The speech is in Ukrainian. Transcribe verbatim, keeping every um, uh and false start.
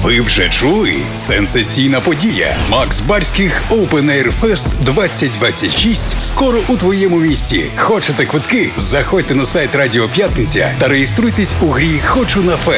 Ви вже чули? Сенсаційна подія. Макс Барських Open Air Fest двадцять двадцять шість скоро у твоєму місті. Хочете квитки? Заходьте на сайт Радіо П'ятниця та реєструйтесь у грі «Хочу на фест».